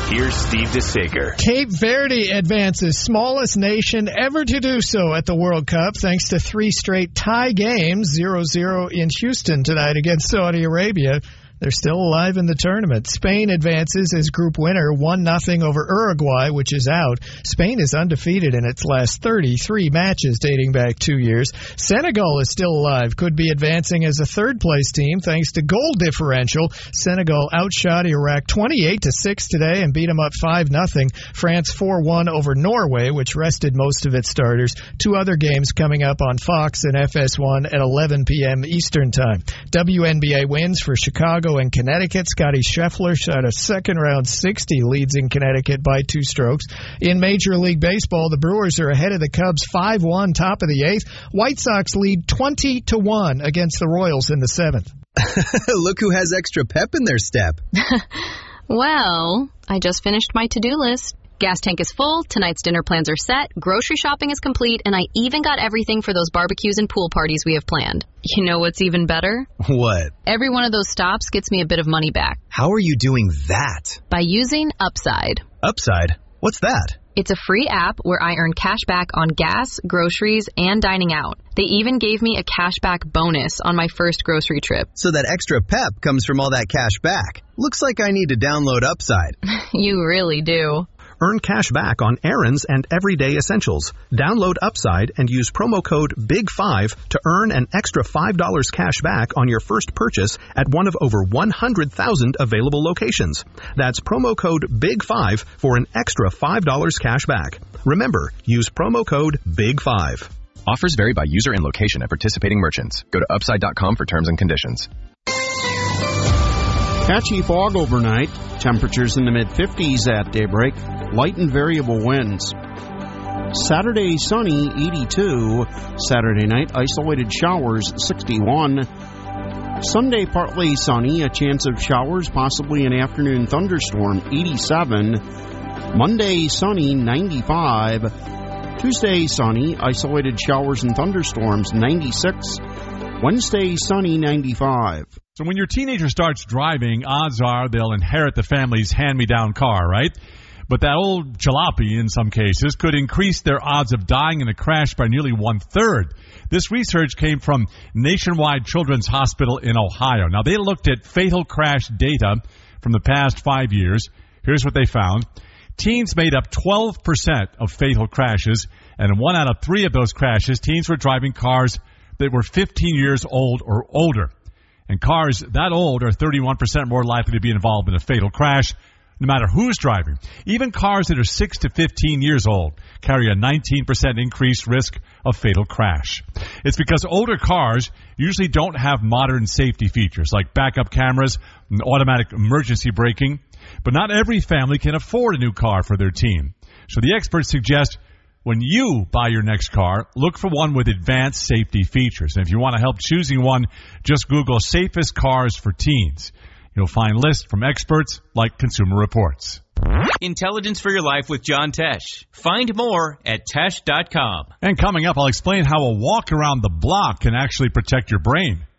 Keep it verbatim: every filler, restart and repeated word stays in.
Here's Steve DeSager. Cape Verde advances, smallest nation ever to do so at the World Cup, thanks to three straight tie games, zero zero in Houston tonight against Saudi Arabia. They're still alive in the tournament. Spain advances as group winner, one nothing over Uruguay, which is out. Spain is undefeated in its last thirty-three matches dating back two years. Senegal is still alive, could be advancing as a third-place team thanks to goal differential. Senegal outshot Iraq twenty-eight to six today and beat them up five nothing. France four one over Norway, which rested most of its starters. Two other games coming up on Fox and F S one at eleven p.m. Eastern Time. W N B A wins for Chicago and Connecticut. Scotty Scheffler shot a second-round sixty, leads in Connecticut by two strokes. In Major League Baseball, the Brewers are ahead of the Cubs five one, top of the eighth. White Sox lead twenty to one against the Royals in the seventh. Look who has extra pep in their step. Well, I just finished my to-do list. Gas tank is full, tonight's dinner plans are set, grocery shopping is complete, and I even got everything for those barbecues and pool parties we have planned. You know what's even better? What? Every one of those stops gets me a bit of money back. How are you doing that? By using Upside. Upside? What's that? It's a free app where I earn cash back on gas, groceries, and dining out. They even gave me a cashback bonus on my first grocery trip. So that extra pep comes from all that cash back. Looks like I need to download Upside. You really do. Earn cash back on errands and everyday essentials. Download Upside and use promo code big five to earn an extra five dollars cash back on your first purchase at one of over one hundred thousand available locations. That's promo code big five for an extra five dollars cash back. Remember, use promo code big five. Offers vary by user and location at participating merchants. Go to upside dot com for terms and conditions. Patchy fog overnight. Temperatures in the mid-fifties at daybreak. Light and variable winds. Saturday, sunny, eighty-two. Saturday night, isolated showers, sixty-one. Sunday, partly sunny, a chance of showers, possibly an afternoon thunderstorm, eighty-seven. Monday, sunny, ninety-five. Tuesday, sunny, isolated showers and thunderstorms, ninety-six. Wednesday, sunny, ninety-five. So when your teenager starts driving, odds are they'll inherit the family's hand-me-down car, right? But that old jalopy, in some cases, could increase their odds of dying in a crash by nearly one-third. This research came from Nationwide Children's Hospital in Ohio. Now, they looked at fatal crash data from the past five years. Here's what they found. Teens made up twelve percent of fatal crashes, and in one out of three of those crashes, teens were driving cars that were fifteen years old or older. And cars that old are thirty-one percent more likely to be involved in a fatal crash, no matter who's driving. Even cars that are six to fifteen years old carry a nineteen percent increased risk of fatal crash. It's because older cars usually don't have modern safety features like backup cameras and automatic emergency braking. But not every family can afford a new car for their teen. So the experts suggest when you buy your next car, look for one with advanced safety features. And if you want to help choosing one, just Google safest cars for teens. You'll find lists from experts like Consumer Reports. Intelligence for your life with John Tesh. Find more at tesh dot com. And coming up, I'll explain how a walk around the block can actually protect your brain.